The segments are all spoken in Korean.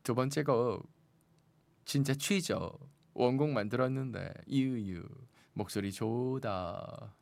두 번째 곡 진짜 취죠. 원곡 만들었는데 이으유 목소리 좋다.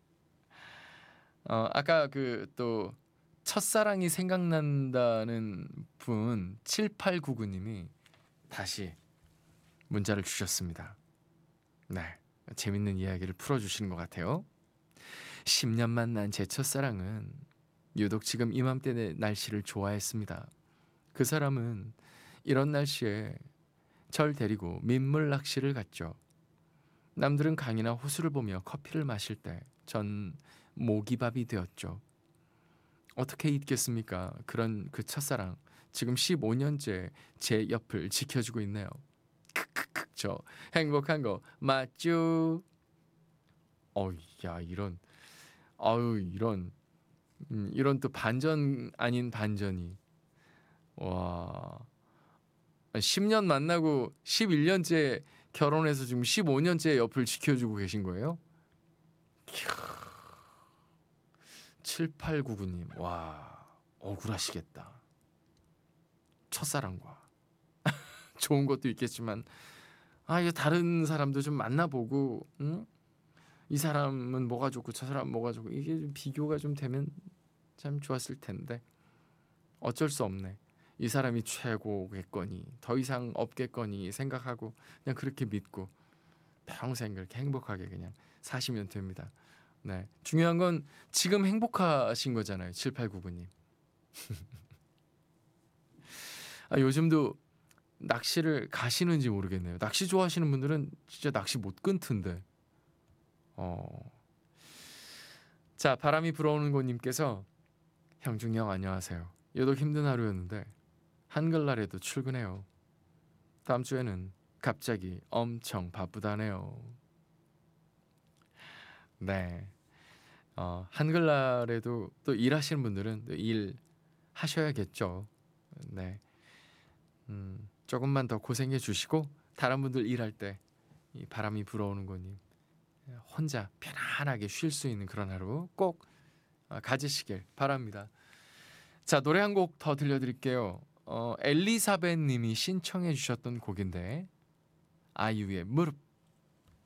아까 그 또 첫사랑이 생각난다는 분 7899님이 다시 문자를 주셨습니다. 네, 재밌는 이야기를 풀어주시는 것 같아요. 10년 만난 제 첫사랑은 유독 지금 이맘때 날씨를 좋아했습니다. 그 사람은 이런 날씨에 절 데리고 민물 낚시를 갔죠. 남들은 강이나 호수를 보며 커피를 마실 때 전 모기밥이 되었죠. 어떻게 잊겠습니까? 그런 그 첫사랑. 지금 15년째 제 옆을 지켜주고 있네요. 크크크 저 행복한 거 맞죠? 야 이런 이런 이런 또 반전 아닌 반전이 와 10년 만나고 11년째 결혼해서 지금 15년째 옆을 지켜주고 계신 거예요? 7899님 와 억울하시겠다. 첫사랑과 좋은 것도 있겠지만 이게 다른 사람도 좀 만나보고 응? 이 사람은 뭐가 좋고 저 사람은 뭐가 좋고 이게 좀 비교가 좀 되면 참 좋았을 텐데 어쩔 수 없네. 이 사람이 최고겠거니 더 이상 없겠거니 생각하고 그냥 그렇게 믿고 평생 그렇게 행복하게 그냥 사시면 됩니다. 네, 중요한 건 지금 행복하신 거잖아요. 7899님. 요즘도 낚시를 가시는지 모르겠네요. 낚시 좋아하시는 분들은 진짜 낚시 못 끊던데. 어. 자, 바람이 불어오는 곳님께서 형중이 형 안녕하세요. 유독 힘든 하루였는데 한글날에도 출근해요. 다음 주에는 갑자기 엄청 바쁘다네요. 네. 한글날에도 또 일하시는 분들은 또 일 하셔야겠죠. 네. 조금만 더 고생해 주시고 다른 분들 일할 때 이 바람이 불어오는 곳님 혼자 편안하게 쉴 수 있는 그런 하루 꼭 가지시길 바랍니다. 자, 노래 한 곡 더 들려드릴게요. 엘리사벳 님이 신청해 주셨던 곡인데 아이유의 무릎